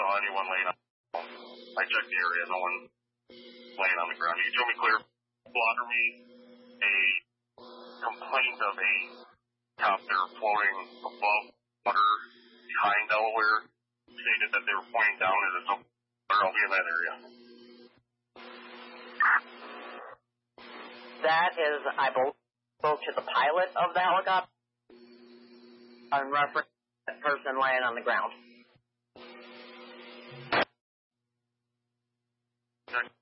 anyone laying on the ground. I checked the area, no one laying on the ground. You can show me clear blotter me a complaint of a copter floating above water behind Delaware. Stated that they were pointing down at a water. I'll be in that area. That is, I spoke to the pilot of the helicopter in reference to that person laying on the ground. Okay.